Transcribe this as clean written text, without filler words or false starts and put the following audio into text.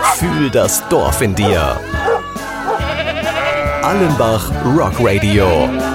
Fühl das Dorf in dir. Allenbach Rock Radio.